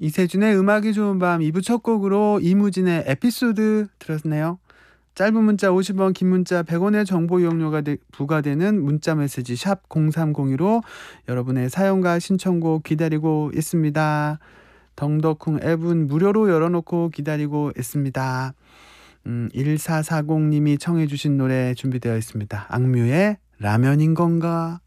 이세준의 음악이 좋은 밤 2부 첫 곡으로 이무진의 에피소드 들었네요. 짧은 문자 50원, 긴 문자 100원의 정보 이용료가 부과되는 문자 메시지 샵 0302로 여러분의 사연과 신청곡 기다리고 있습니다. 덩덕쿵 앱은 무료로 열어놓고 기다리고 있습니다. 1440님이 청해 주신 노래 준비되어 있습니다. 악뮤의 라면인 건가?